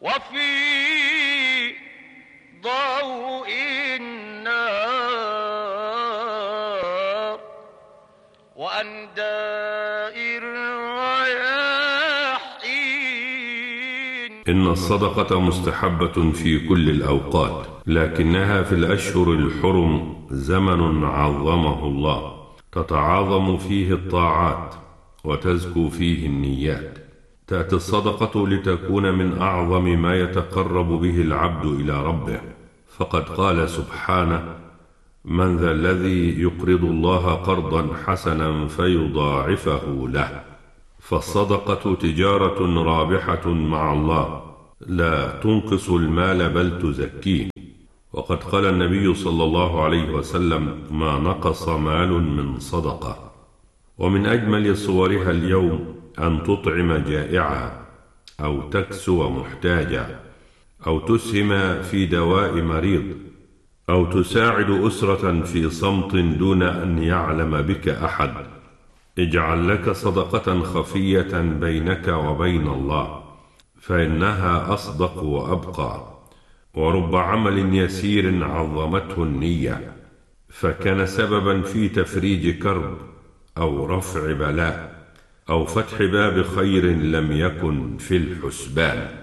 وفي ضوء النار وأنداء الرياحين. إن الصدقة مستحبة في كل الأوقات، لكنها في الأشهر الحرم زمن عظمه الله، تتعاظم فيه الطاعات وتزكو فيه النيات. تأتي الصدقة لتكون من أعظم ما يتقرب به العبد إلى ربه، فقد قال سبحانه: من ذا الذي يقرض الله قرضا حسنا فيضاعفه له. فالصدقة تجارة رابحة مع الله، لا تنقص المال بل تزكيه. وقد قال النبي صلى الله عليه وسلم: ما نقص مال من صدقة. ومن أجمل صورها اليوم أن تطعم جائعا، أو تكسو محتاجا، أو تسهم في دواء مريض، أو تساعد أسرة في صمت دون أن يعلم بك أحد. اجعل لك صدقة خفية بينك وبين الله، فإنها أصدق وأبقى. ورب عمل يسير عظمته النية، فكان سببا في تفريج كرب، أو رفع بلاء، أو فتح باب خير لم يكن في الحسبان.